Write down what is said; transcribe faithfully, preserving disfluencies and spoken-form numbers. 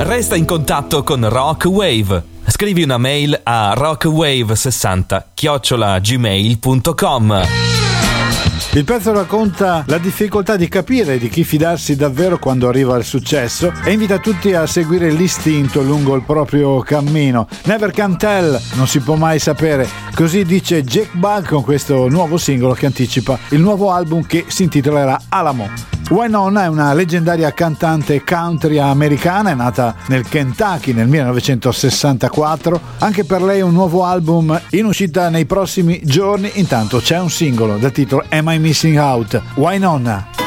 Resta in contatto con Rock Wave. Scrivi una mail a rockwave sessanta chiocciola gmail punto com. Il pezzo racconta la difficoltà di capire di chi fidarsi davvero quando arriva il successo e invita tutti a seguire l'istinto lungo il proprio cammino. Never can tell, non si può mai sapere. Così dice Jake Bugg con questo nuovo singolo che anticipa il nuovo album che si intitolerà Alamo. Wynonna è una leggendaria cantante country americana, è nata nel Kentucky nel millenovecentosessantaquattro. Anche per lei un nuovo album in uscita nei prossimi giorni. Intanto c'è un singolo dal titolo Am I Missing Out? Wynonna.